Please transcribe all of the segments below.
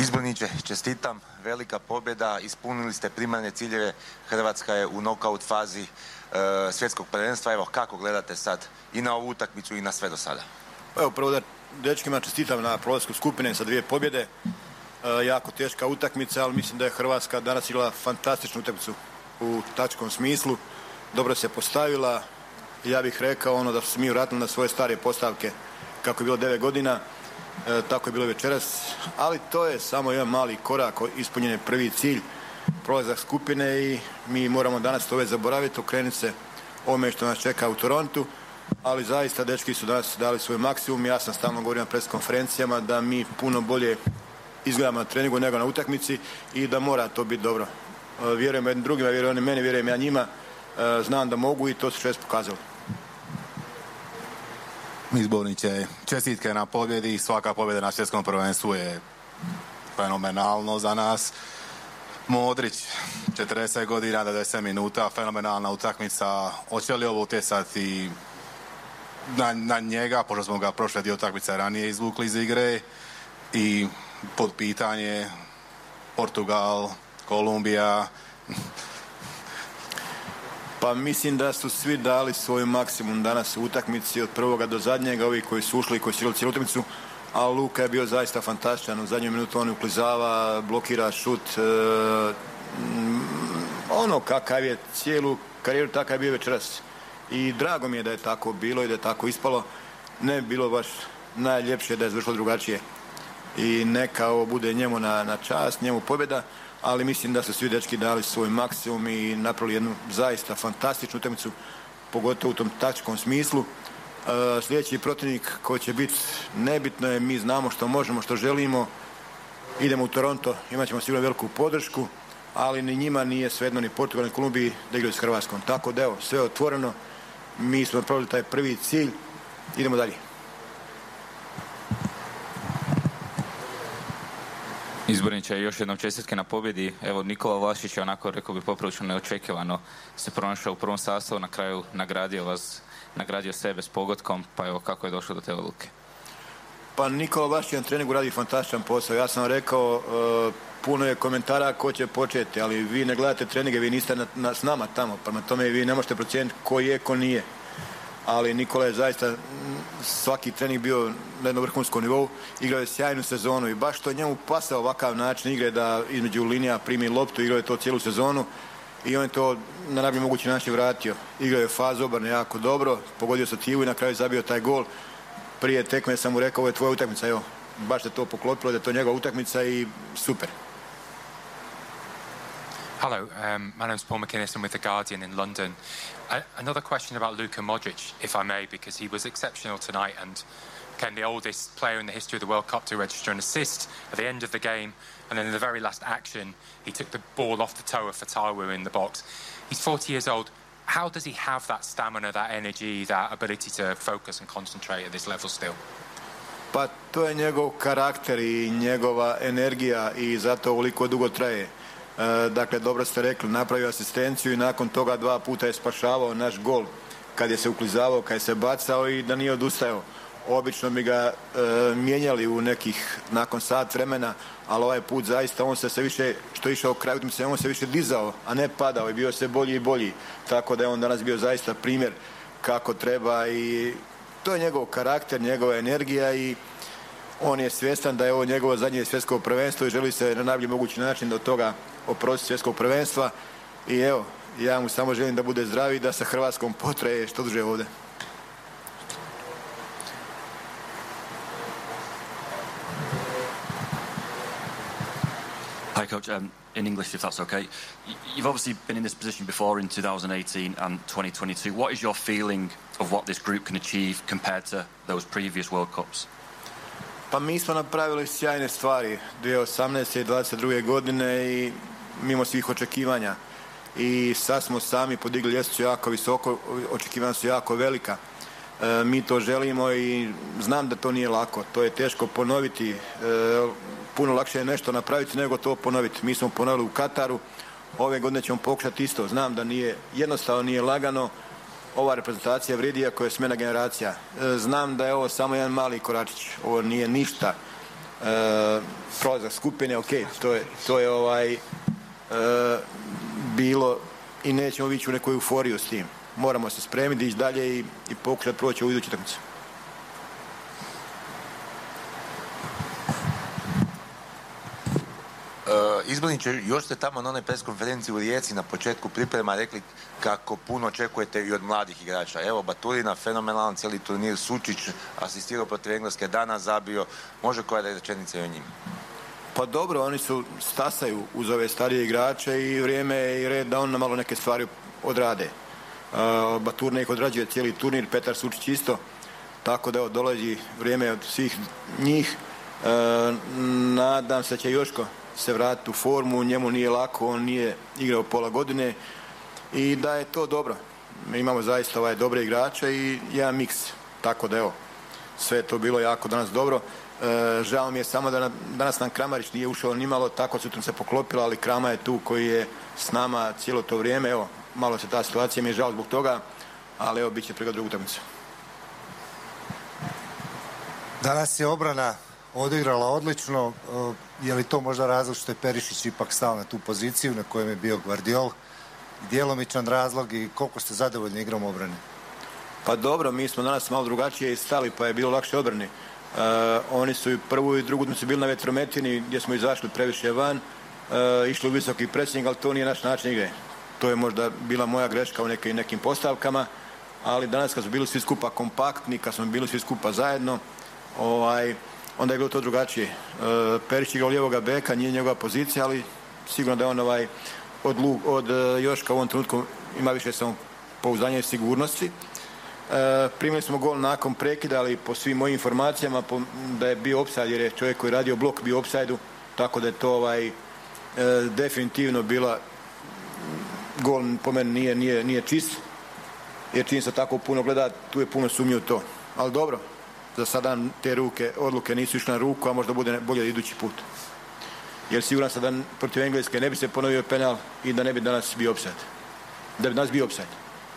Izborniče, čestitam, velika pobjeda, ispunili ste primarne ciljeve, Hrvatska je u nokaut fazi svjetskog prvenstva. Evo, kako gledate sad i na ovu utakmicu i na sve do sada? Evo, prvo da dečkima čestitam na prolasku skupine sa 2 pobjede. Jako teška utakmica, ali mislim da je Hrvatska danas igrala fantastičnu utakmicu u taktičkom smislu. Dobro se postavila. Ja bih rekao da su mi vratili na svoje stare postavke kako je bilo 9 godina. Tako je bilo večeras, ali to je samo jedan mali korak, ispunjen je prvi cilj, prolazak skupine i mi moramo danas to već zaboraviti, okrenuti se ovome što nas čeka u Torontu, ali zaista dečki su danas dali svoj maksimum. Ja sam stalno govorio na pres konferencijama da mi puno bolje izgledamo na treningu nego na utakmici i da mora to biti dobro. Vjerujem jednim drugima, vjerujem oni meni, vjerujem ja njima, znam da mogu i to su čest pokazali. Izborniče, čestitke na pobjedi. Svaka pobjeda na svjetskom prvenstvu je fenomenalno za nas. Modrić, 40 godina, 90 minuta, fenomenalna utakmica. Hoće li ovo utjecati na njega, pošto smo ga prošle dio utakmice ranije izvukli iz igre, i pod pitanje Portugal, Kolumbija? Pa mislim da su svi dali svoj maksimum danas u utakmici od prvoga do zadnjega, ovi koji su ušli i koji su igrali cijelu utakmicu, a Luka je bio zaista fantastičan. U zadnju minutu on uklizava, blokira šut, kakav je cijelu karijeru, takav je bio večeras. I drago mi je da je tako bilo i da je tako ispalo. Ne bi bilo baš najljepše da je završilo drugačije. I neka ovo bude njemu na čast, njemu pobjeda, ali mislim da su svi dečki dali svoj maksimum i napravili jednu zaista fantastičnu utakmicu, pogotovo u tom taktičkom smislu. Sljedeći protivnik koji će biti, nebitno je, mi znamo što možemo, što želimo. Idemo u Toronto, imat ćemo sigurno veliku podršku, ali ni njima nije svejedno, ni Portugal, ni Kolumbiji, da igraju s Hrvatskom. Tako da evo, sve je otvoreno, mi smo napravili taj prvi cilj, idemo dalje. Izborniče, još jednom čestitke na pobjedi. Evo, Nikola Vlašić je onako, rekao bi, poprilično neočekivano se pronašao u prvom sastavu, na kraju nagradio sebe s pogodkom, pa evo, kako je došlo do te odluke? Pa Nikola Vlašić na treningu radi fantastičan posao. Ja sam rekao, puno je komentara ko će početi, ali vi ne gledate treninge, vi niste s nama tamo, prema tome vi ne možete procijeniti ko je, ko nije. Ali Nikola je zaista svaki trening bio na jednom vrhunskom nivou, igrao je sjajnu sezonu i baš to njemu pasao ovakav način igre da između linija primi loptu, igrao je to cijelu sezonu i on je to na najbolji mogući način vratio. Igrao je fazu obrane jako dobro, pogodio stativu i na kraju zabio taj gol. Prije tekme sam mu rekao, ovo je tvoja utakmica, evo, baš se to poklopilo da je to njegova utakmica i super. Hello, my name's Paul McInnes. I'm with The Guardian in London. Another question about Luka Modric, if I may, because he was exceptional tonight and became the oldest player in the history of the World Cup to register an assist at the end of the game. And then in the very last action, he took the ball off the toe of Fatawu in the box. He's 40 years old. How does he have that stamina, that energy, that ability to focus and concentrate at this level still? Pa to je njegov karakter i njegova energija i zato ovoliko dugo traje. Dakle, dobro ste rekli, napravio asistenciju i nakon toga 2 puta je spašavao naš gol kad je se uklizavao, kad je se bacao i da nije odustajao. Obično bi ga mijenjali u nekih nakon sat vremena, ali ovaj put zaista on se sve više, što je išao kraj utakmice, on se više dizao, a ne padao i bio se bolji i bolji. Tako da je on danas bio zaista primjer kako treba i to je njegov karakter, njegova energija i on je svjestan da je ovo njegovo zadnje svjetsko prvenstvo i želi se na najbolji mogući način do toga oprostiti svjetskog prvenstva i evo, ja mu samo želim da bude zdrav i da sa Hrvatskom potraje što duže ovdje. Hi coach, in English if that's okay. You've obviously been in this position before in 2018 and 2022. What is your feeling of what this group can achieve compared to those previous World Cups? Pa mi smo napravili sjajne stvari 2018. i 2022. godine i mimo svih očekivanja. I sad smo sami podigli ljestvicu jako visoko, očekivanja su jako velika. Mi to želimo i znam da to nije lako, to je teško ponoviti. Puno lakše je nešto napraviti nego to ponoviti. Mi smo ponovili u Kataru, ove godine ćemo pokušati isto. Znam da nije jednostavno, nije lagano. Ova reprezentacija vrijedi iako je smjena generacija. Znam da je ovo samo jedan mali koračić, ovo nije ništa. prolazak skupine, ok, to je bilo i nećemo ići u neku euforiju s tim. Moramo se spremiti, ići dalje i pokušati proći u iduću utakmicu. Izborniče, još ste tamo na onoj pres konferenciji u Rijeci na početku priprema rekli kako puno očekujete i od mladih igrača. Evo, Baturina, fenomenalan cijeli turnir, Sučić asistirao protiv Engleske, danas zabio. Može koja rečenica i o njima? Pa dobro, oni su stasaju uz ove starije igrače i vrijeme je i red da on malo neke stvari odrade. Baturina ih odrađuje cijeli turnir, Petar Sučić isto. Tako da dolazi vrijeme od svih njih. Nadam se da će Joško se vratiti u formu, njemu nije lako, on nije igrao pola godine i da je to dobro. Mi imamo zaista dobre igrače i jedan miks, tako da sve je to bilo jako danas dobro. Žao mi je samo da danas nam Kramarić nije ušao nimalo, tako su se poklopila, ali Krama je tu koji je s nama cijelo to vrijeme, malo se ta situacija, mi je žao zbog toga, ali bit će preko drugu utakmicu. Danas je obrana odigrala odlično. Je li to možda razlog što je Perišić ipak stao na tu poziciju na kojem je bio Gvardiol? Djelomičan razlog i koliko ste zadovoljni igrom obrane? Pa dobro, mi smo danas malo drugačije i stali, pa je bilo lakše odbrani. Oni su i prvu i drugu su bili na vetrometini gdje smo izašli previše van, išli u visoki presing, ali to nije naš način igre. To je možda bila moja greška u nekim postavkama, ali danas kad smo bili svi skupa kompaktni, kad smo bili svi skupa zajedno, onda je bilo to drugačije. Perišić igrao lijevoga beka, nije njegova pozicija, ali sigurno da je on od Joška u ovom trenutku ima više samopouzdanja i sigurnosti. Primili smo gol nakon prekida, ali po svim mojim informacijama da je bio opsajd, jer je čovjek koji je radio blok bio opsajdu, tako da je to definitivno bila gol, po meni nije čist, jer čim se tako puno gleda, tu je puno sumnje u to. Ali dobro, za sada te odluke nisu išle na ruku, a možda bude bolje idući put. Jer siguran sam da protiv Engleske ne bi se ponovio penal i da ne bi danas bio opsajd. Da bi danas bio opsajd.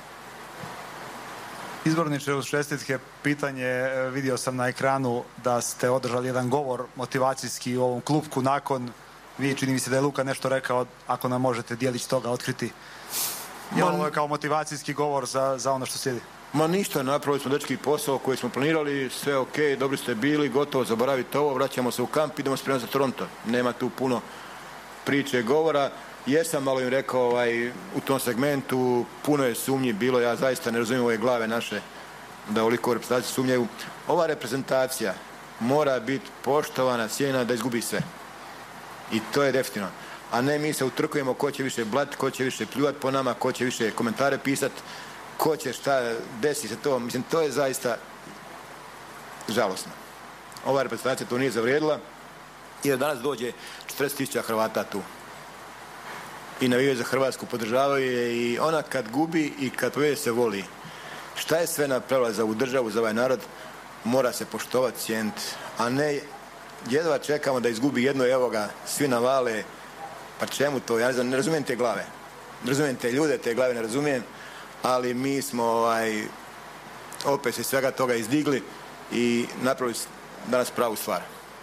Izborniče, uz čestitke, pitanje, vidio sam na ekranu da ste održali jedan govor motivacijski u ovom klupku nakon, čini mi se da je Luka nešto rekao, ako nam možete dijelić toga otkriti. Je ovo je kao motivacijski govor za ono što slijedi? Ma ništa, napravili smo dečki posao koji smo planirali, sve ok, dobri ste bili, gotovo, zaboravite ovo, vraćamo se u kamp, idemo spremati za Toronto. Nema tu puno priče, govora. Jesam malo im rekao u tom segmentu, puno je sumnji bilo, ja zaista ne razumijem ove glave naše da ovoliko reprezentacije sumnjaju. Ova reprezentacija mora biti poštovana, cijenjena da izgubi sve. I to je definitivno. A ne mi se utrkujemo ko će više blati, ko će više pljuvati po nama, ko će više komentare pisati, ko će šta, desi se to. Mislim, to je zaista žalosno. Ova reprezentacija to nije zavrijedila, jer danas dođe 40.000 Hrvata tu. I navijaju za Hrvatsku, podržavaju je i ona kad gubi i kad pobjedi se voli. Šta je sve napravila za ovu državu, za ovaj narod, mora se poštovati, cijeniti. A ne, jedva čekamo da izgubi jedno, evo ga, svi navale. Pa čemu to? Ja ne razumijem te glave. Ne razumijem te ljude, te glave ne razumijem. Ali mi smo opet se svega toga izdigli i napravili danas pravu stvar.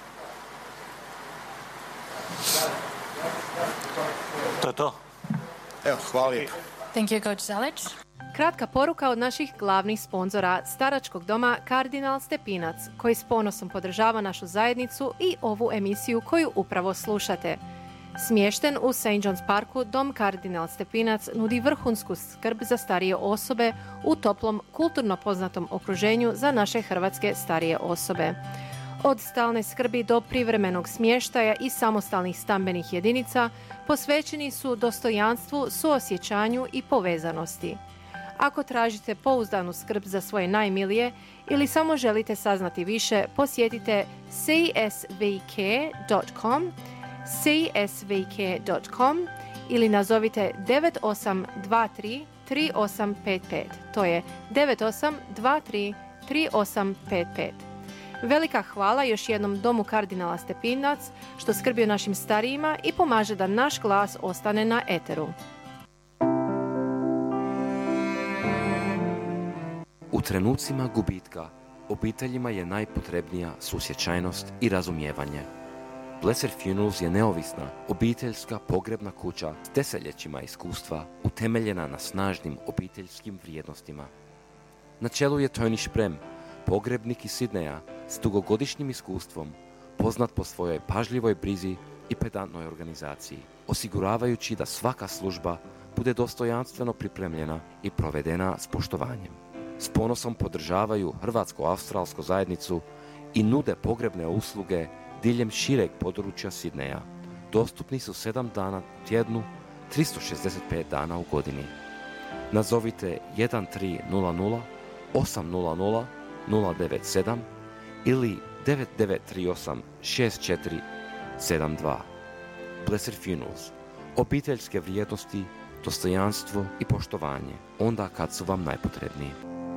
To je to. Evo, hvala lijepo. Thank you, Coach Zalić. Kratka poruka od naših glavnih sponzora staračkog doma Kardinal Stepinac, koji s ponosom podržava našu zajednicu i ovu emisiju koju upravo slušate. Smješten u St. John's Parku, dom Kardinal Stepinac nudi vrhunsku skrb za starije osobe u toplom, kulturno poznatom okruženju za naše hrvatske starije osobe. Od stalne skrbi do privremenog smještaja i samostalnih stambenih jedinica posvećeni su dostojanstvu, suosjećanju i povezanosti. Ako tražite pouzdanu skrb za svoje najmilije ili samo želite saznati više, posjetite csvk.com ili nazovite 9823 3855. To je 9823 3855. Velika hvala još jednom domu Kardinala Stepinac što skrbi o našim starijima i pomaže da naš glas ostane na eteru. U trenucima gubitka obiteljima je najpotrebnija susjećajnost i razumijevanje. Blesser Funerals je neovisna, obiteljska pogrebna kuća s desetljećima iskustva utemeljena na snažnim obiteljskim vrijednostima. Na čelu je Tony Šprem, pogrebnik iz Sidneja s dugogodišnjim iskustvom, poznat po svojoj pažljivoj brizi i pedantnoj organizaciji, osiguravajući da svaka služba bude dostojanstveno pripremljena i provedena s poštovanjem. S ponosom podržavaju hrvatsko-australsku zajednicu i nude pogrebne usluge diljem šireg područja Sidneja. Dostupni su 7 dana u tjednu, 365 dana u godini. Nazovite 1300 800 097 ili 9938 6472. Blesser Funerals. Obiteljske vrijednosti, dostojanstvo i poštovanje onda kad su vam najpotrebniji.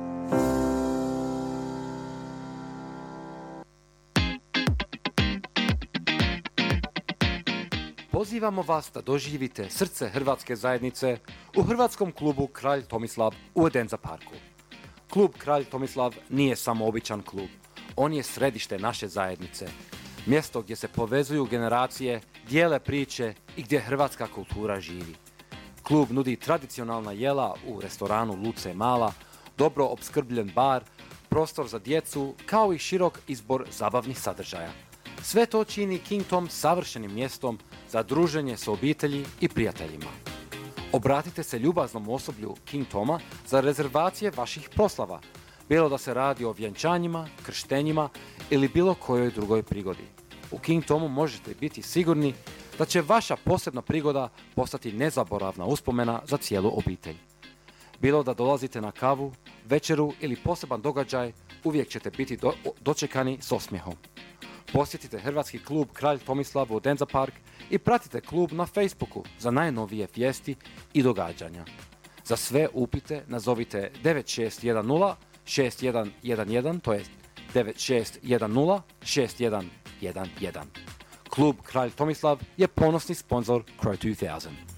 Pozivamo vas da doživite srce hrvatske zajednice u hrvatskom klubu Kralj Tomislav u Odenza parku. Klub Kralj Tomislav nije samo običan klub. On je središte naše zajednice. Mjesto gdje se povezuju generacije, dijele priče i gdje hrvatska kultura živi. Klub nudi tradicionalna jela u restoranu Luce Mala, dobro opskrbljen bar, prostor za djecu, kao i širok izbor zabavnih sadržaja. Sve to čini King Tom savršenim mjestom za druženje s obitelji i prijateljima. Obratite se ljubaznom osoblju King Toma za rezervacije vaših proslava, bilo da se radi o vjenčanjima, krštenjima ili bilo kojoj drugoj prigodi. U King Tomu možete biti sigurni da će vaša posebna prigoda postati nezaboravna uspomena za cijelu obitelj. Bilo da dolazite na kavu, večeru ili poseban događaj, uvijek ćete biti dočekani s osmijehom. Posjetite hrvatski klub Kralj Tomislav u Odenza Park i pratite klub na Facebooku za najnovije vijesti i događanja. Za sve upite nazovite 9610 6111, to je 9610 6111. Klub Kralj Tomislav je ponosni sponzor Crow 2000.